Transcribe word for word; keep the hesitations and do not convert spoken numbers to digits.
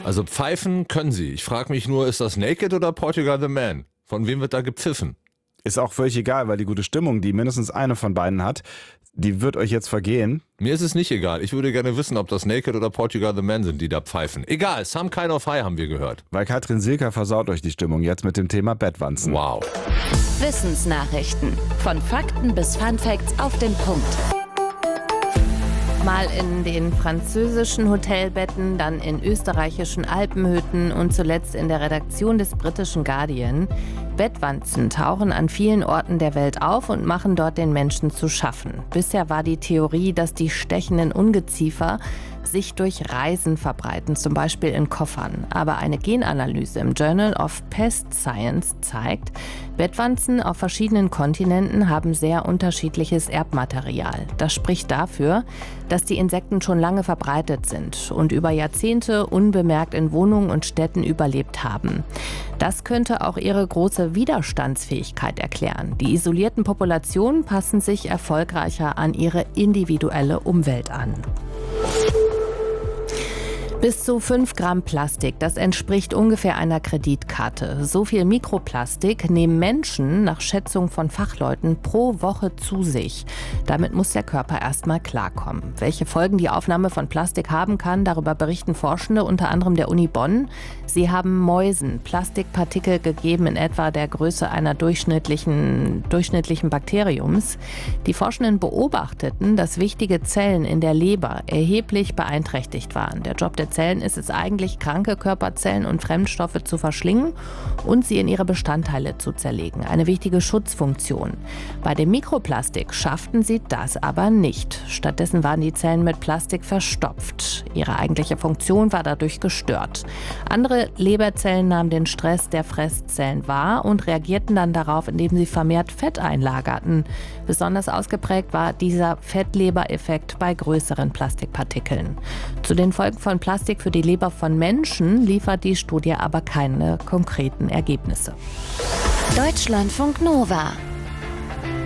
Also pfeifen können sie. Ich frage mich nur, ist das Naked oder Portugal the Man? Von wem wird da gepfiffen? Ist auch völlig egal, weil die gute Stimmung, die mindestens eine von beiden hat, die wird euch jetzt vergehen. Mir ist es nicht egal. Ich würde gerne wissen, ob das Naked oder Portugal the Man sind, die da pfeifen. Egal, Some Kind of High haben wir gehört. Weil Katrin Silka versaut euch die Stimmung jetzt mit dem Thema Bettwanzen. Wow. Wissensnachrichten. Von Fakten bis Funfacts auf den Punkt. Mal in den französischen Hotelbetten, dann in österreichischen Alpenhütten und zuletzt in der Redaktion des britischen Guardian. Bettwanzen tauchen an vielen Orten der Welt auf und machen dort den Menschen zu schaffen. Bisher war die Theorie, dass die stechenden Ungeziefer sich durch Reisen verbreiten, zum Beispiel in Koffern. Aber eine Genanalyse im Journal of Pest Science zeigt, Bettwanzen auf verschiedenen Kontinenten haben sehr unterschiedliches Erbmaterial. Das spricht dafür, dass die Insekten schon lange verbreitet sind und über Jahrzehnte unbemerkt in Wohnungen und Städten überlebt haben. Das könnte auch ihre große Widerstandsfähigkeit erklären. Die isolierten Populationen passen sich erfolgreicher an ihre individuelle Umwelt an. Bis zu fünf Gramm Plastik, das entspricht ungefähr einer Kreditkarte. So viel Mikroplastik nehmen Menschen nach Schätzung von Fachleuten pro Woche zu sich. Damit muss der Körper erstmal klarkommen. Welche Folgen die Aufnahme von Plastik haben kann, darüber berichten Forschende unter anderem der Uni Bonn. Sie haben Mäusen Plastikpartikel gegeben in etwa der Größe einer durchschnittlichen, durchschnittlichen Bakteriums. Die Forschenden beobachteten, dass wichtige Zellen in der Leber erheblich beeinträchtigt waren. Der Job der Zellen ist es eigentlich, kranke Körperzellen und Fremdstoffe zu verschlingen und sie in ihre Bestandteile zu zerlegen. Eine wichtige Schutzfunktion. Bei dem Mikroplastik schafften sie das aber nicht. Stattdessen waren die Zellen mit Plastik verstopft. Ihre eigentliche Funktion war dadurch gestört. Andere Leberzellen nahmen den Stress der Fresszellen wahr und reagierten dann darauf, indem sie vermehrt Fett einlagerten. Besonders ausgeprägt war dieser Fettlebereffekt bei größeren Plastikpartikeln. Zu den Folgen von Plastik für die Leber von Menschen liefert die Studie aber keine konkreten Ergebnisse. Deutschlandfunk Nova